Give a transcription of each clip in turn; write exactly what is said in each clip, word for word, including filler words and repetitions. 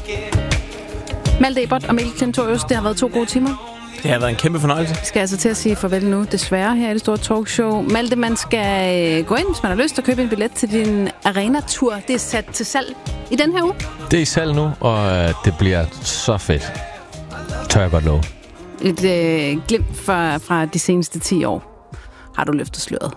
Malte Ebert og Mikkel Klintorius, det har været to gode timer. Det har været en kæmpe fornøjelse. Jeg skal altså til at sige farvel nu, desværre, her i det store talkshow. Malte, man skal gå ind, hvis man har lyst til at købe en billet til din arena-tur. Det er sat til salg i den her uge. Det er i salg nu, og det bliver så fedt. Tør jeg godt love. Et øh, glimt fra, fra de seneste ti år har du løftet sløret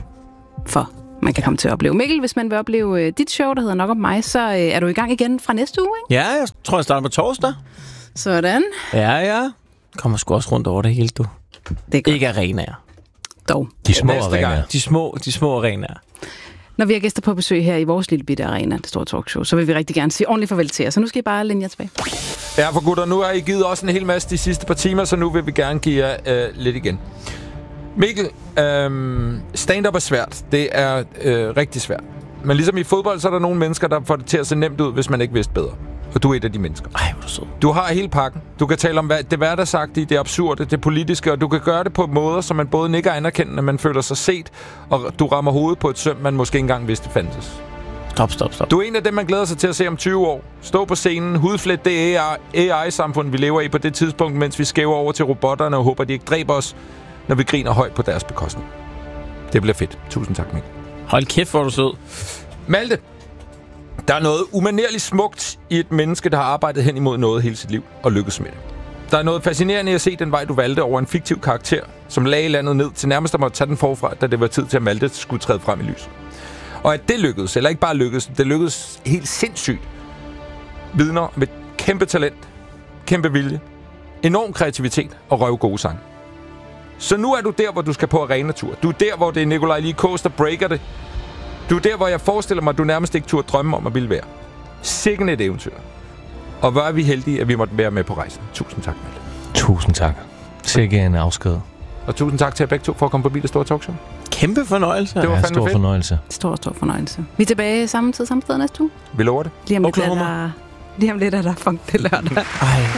for. Man kan komme til at opleve. Mikkel, hvis man vil opleve øh, dit show, der hedder Nok om mig, så øh, er du i gang igen fra næste uge, ikke? Ja, jeg tror, jeg starter på torsdag. Sådan. Ja, ja. Kommer sgu også rundt over det hele, du. Det er godt. Ikke arenaer. Dog. De små arenaer. De små, de små arenaer. Når vi har gæster på besøg her i vores lille bitte arena, det store talkshow, så vil vi rigtig gerne sige ordentligt farvel til jer. Så nu skal I bare læne jer tilbage. Ja, for gutter, nu har I givet også en hel masse de sidste par timer, så nu vil vi gerne give jer øh, lidt igen. Mikkel, øh, stand-up er svært. Det er øh, rigtig svært. Men ligesom i fodbold, så er der nogle mennesker, der får det til at se nemt ud, hvis man ikke vidste bedre. Og du er et af de mennesker. Ej, hvor er du sød. Du har hele pakken. Du kan tale om hvad, det hverdagssagtige, det absurde, det politiske, og du kan gøre det på måder, så man både nikker anerkendende, man føler sig set, og du rammer hovedet på et søm, man måske ikke engang vidste fandtes. Stop, stop, stop. Du er en af dem, man glæder sig til at se om tyve år. Stå på scenen, hudflet det A I-samfund, vi lever i på det tidspunkt, mens vi skæver over til robotterne og håber, de ikke dræber os, når vi griner højt på deres bekostning. Det bliver fedt. Tusind tak, Mikkel. Hold kæft, hvor er du sød. Malte, der er noget umanerligt smukt i et menneske, der har arbejdet hen imod noget hele sit liv og lykkes med det. Der er noget fascinerende i at se den vej, du valgte over en fiktiv karakter, som lagde landet ned til nærmest at måtte tage den forfra, da det var tid til, at Malte skulle træde frem i lyset. Og at det lykkedes, eller ikke bare lykkedes, det lykkedes helt sindssygt, vidner om et kæmpe talent, kæmpe vilje, enorm kreativitet og røv gode sang. Så nu er du der, hvor du skal på arenatur. Du er der, hvor det er Nikolaj Lie Kaas, der breaker det. Du er der, hvor jeg forestiller mig, at du nærmest ikke turde drømme om at ville være. Sikken et eventyr. Og hvor er vi heldige, at vi måtte være med på rejsen. Tusind tak, Malte. Tusind tak. Sikke en afsked. Og tusind tak til jer begge to for at komme forbi det store talkshow. Kæmpe fornøjelse. Det var Ja, fandme stor fedt. fornøjelse. Stor, stor fornøjelse. Vi er tilbage samme tid, samme sted næste uge. Vi lover det. Lige om lidt er Oklahoma. der, lige om lidt er der funk det lørdag. Ej.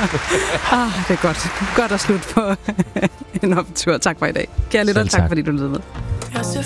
Ah, det er godt. Godt at slutte på en optur. Tak for i dag. Kære lytter, Selv tak tak. fordi du lyttede med.